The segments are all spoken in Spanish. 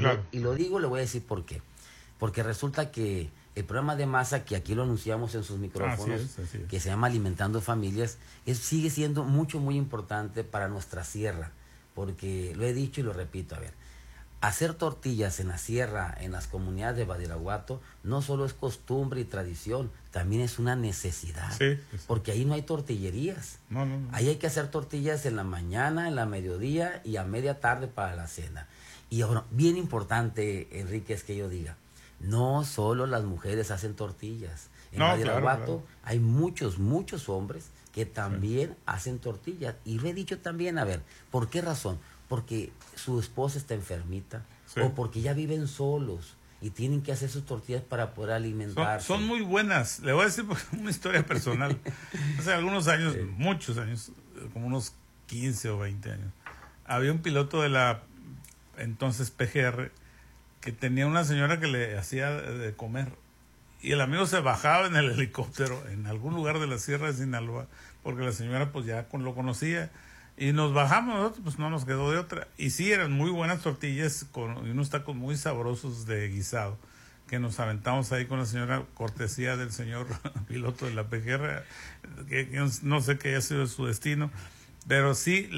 Claro. Y lo digo, le voy a decir por qué. Porque resulta que el programa de masa, que aquí lo anunciamos en sus micrófonos, Así es. que se llama Alimentando Familias, sigue siendo muy importante para nuestra sierra. Porque lo he dicho y lo repito, a ver, hacer tortillas en la sierra, en las comunidades de Badiraguato, no solo es costumbre y tradición, también es una necesidad. Sí. Porque ahí no hay tortillerías. No. Ahí hay que hacer tortillas en la mañana, en la mediodía y a media tarde para la cena. Y ahora, bien importante, Enrique, es que yo diga, no solo las mujeres hacen tortillas. En Badiraguato claro. hay muchos hombres que también hacen tortillas. Y lo he dicho también, a ver, ¿por qué razón? Porque su esposa está enfermita, o porque ya viven solos y tienen que hacer sus tortillas para poder alimentarse. Son muy buenas. Le voy a decir una historia personal. Hace algunos años, muchos años, como unos 15 o 20 años, había un piloto de la entonces PGR que tenía una señora que le hacía de comer, y el amigo se bajaba en el helicóptero en algún lugar de la sierra de Sinaloa, porque la señora pues ya lo conocía, y nos bajamos nosotros, pues no nos quedó de otra. Y sí, eran muy buenas tortillas y unos tacos muy sabrosos de guisado, que nos aventamos ahí con la señora, cortesía del señor piloto de la PGR, que no sé qué haya sido su destino, pero sí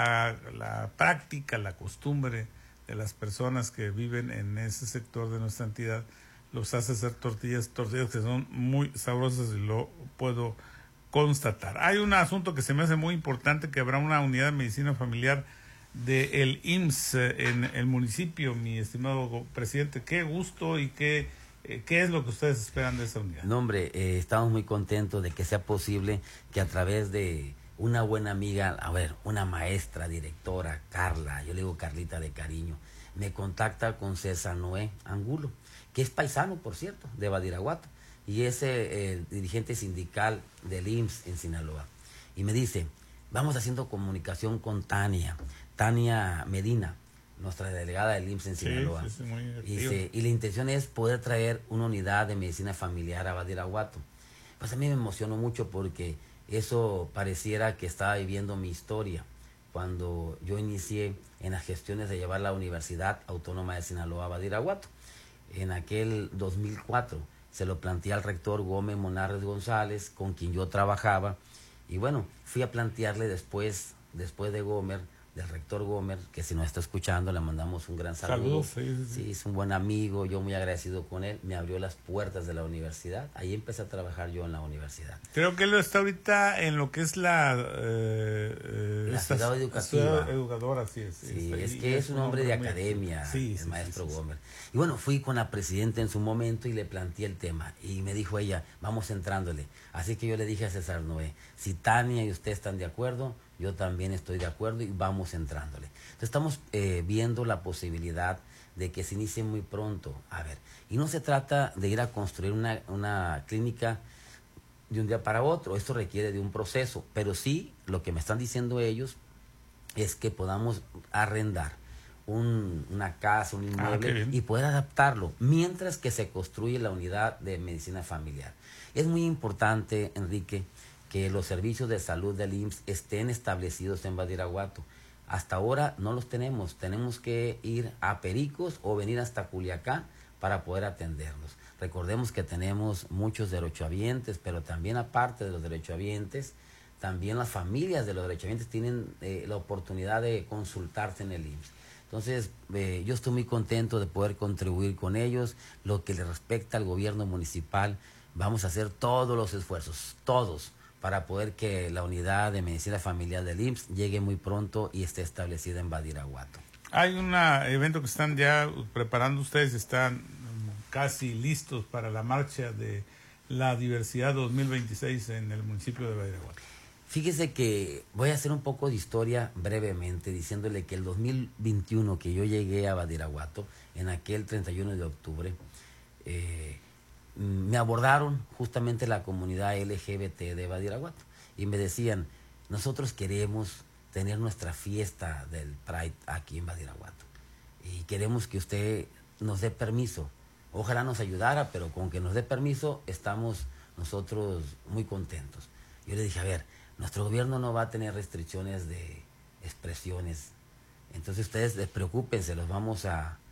la práctica, la costumbre de las personas que viven en ese sector de nuestra entidad los hace hacer tortillas que son muy sabrosas, y lo puedo constatar. Hay un asunto que se me hace muy importante, que habrá una unidad de medicina familiar del IMSS en el municipio, mi estimado presidente. Qué gusto. Y qué es lo que ustedes esperan de esa unidad. No, hombre, estamos muy contentos de que sea posible que a través de una buena amiga, a ver, una maestra, directora, Carla, yo le digo Carlita de cariño, me contacta con César Noé Angulo, que es paisano, por cierto, de Badiraguato, y es dirigente sindical del IMSS en Sinaloa. Y me dice, vamos haciendo comunicación con Tania Medina, nuestra delegada del IMSS en Sinaloa. Sí, muy y la intención es poder traer una unidad de medicina familiar a Badiraguato. Pues a mí me emocionó mucho, porque eso pareciera que estaba viviendo mi historia cuando yo inicié en las gestiones de llevar la Universidad Autónoma de Sinaloa a Badiraguato. En aquel 2004 se lo planteé al rector Gómez Monarres González, con quien yo trabajaba, y bueno, fui a plantearle después de Gómez, del rector Gómez, que si nos está escuchando le mandamos un gran saludo. Sí, es un buen amigo, yo muy agradecido con él, me abrió las puertas de la universidad, ahí empecé a trabajar yo en la universidad. Creo que él está ahorita en lo que es la ciudad educativa. Educadora, sí, es que es un hombre de academia, el maestro Gómez. Y bueno, fui con la presidenta en su momento y le planteé el tema, y me dijo ella, vamos entrándole. Así que yo le dije a César Noé, si Tania y usted están de acuerdo, yo también estoy de acuerdo, y vamos entrándole. Entonces estamos viendo la posibilidad de que se inicie muy pronto. A ver, y no se trata de ir a construir una clínica de un día para otro, esto requiere de un proceso, pero sí, lo que me están diciendo ellos es que podamos arrendar una casa, un inmueble, y poder adaptarlo mientras que se construye la unidad de medicina familiar. Es muy importante, Enrique, que los servicios de salud del IMSS estén establecidos en Badiraguato. Hasta ahora no los tenemos que ir a Pericos o venir hasta Culiacán para poder atenderlos. Recordemos que tenemos muchos derechohabientes, pero también, aparte de los derechohabientes, también las familias de los derechohabientes tienen la oportunidad de consultarse en el IMSS. Entonces, yo estoy muy contento de poder contribuir con ellos. Lo que le respecta al gobierno municipal, vamos a hacer todos los esfuerzos, todos, para poder que la unidad de medicina familiar del IMSS llegue muy pronto y esté establecida en Badiraguato. Hay un evento que están ya preparando ustedes, están casi listos para la marcha de la diversidad 2026 en el municipio de Badiraguato. Fíjese que voy a hacer un poco de historia brevemente, diciéndole que el 2021 que yo llegué a Badiraguato, en aquel 31 de octubre, me abordaron justamente la comunidad LGBT de Badiraguato y me decían, nosotros queremos tener nuestra fiesta del Pride aquí en Badiraguato y queremos que usted nos dé permiso. Ojalá nos ayudara, pero con que nos dé permiso estamos nosotros muy contentos. Yo le dije, a ver, nuestro gobierno no va a tener restricciones de expresiones, entonces ustedes despreocúpense, los vamos a